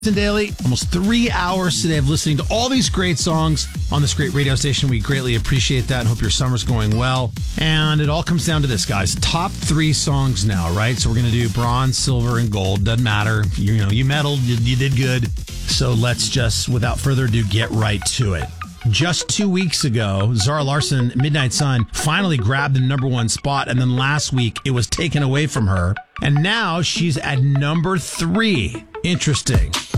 Daily, almost 3 hours today of listening to all these great songs on this great radio station. We greatly appreciate that and hope your summer's going well. And it all comes down to this, guys. Top 3 songs now, right? So we're going to do bronze, silver, and gold. Doesn't matter. You medaled. You did good. So let's just, without further ado, get right to it. Just 2 weeks ago, Zara Larsson, Midnight Sun, finally grabbed the number 1 spot. And then last week, it was taken away from her. And now she's at number 3. Interesting.